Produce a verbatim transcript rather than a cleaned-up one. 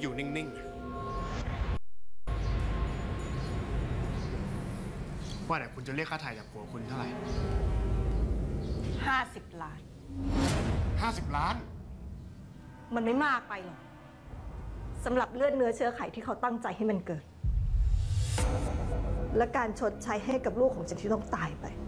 อยู่นิ่งๆว่าแต่คุณจะเรียกค่าถ่ายจากผัวคุณเท่าไหร่ห้าสิบล้านห้าสิบล้านมันไม่มากไปหรอกสำหรับเลือดเนื้อเชื้อไขที่เขาตั้งใจให้มันเกิด และการชดใช้ให้กับลูกของฉันที่ต้องตายไป